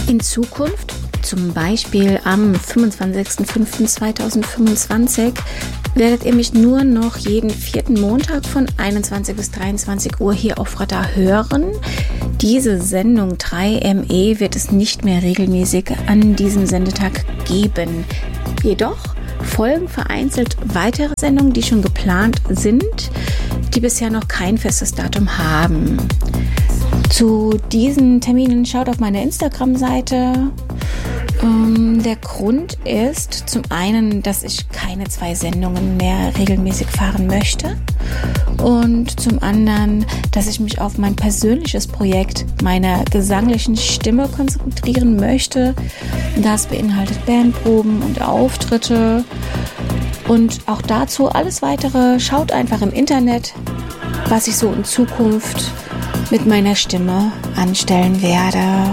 In Zukunft, zum Beispiel am 25.05.2025, werdet ihr mich nur noch jeden vierten Montag von 21 bis 23 Uhr hier auf Radar hören. Diese Sendung 3ME wird es nicht mehr regelmäßig an diesem Sendetag geben. Jedoch folgen vereinzelt weitere Sendungen, die schon geplant sind, die bisher noch kein festes Datum haben. Zu diesen Terminen schaut auf meine Instagram-Seite. Der Grund ist zum einen, dass ich keine 2 Sendungen mehr regelmäßig fahren möchte und zum anderen, dass ich mich auf mein persönliches Projekt meiner gesanglichen Stimme konzentrieren möchte. Das beinhaltet Bandproben und Auftritte und auch dazu alles weitere. Schaut einfach im Internet, was ich so in Zukunft mit meiner Stimme anstellen werde.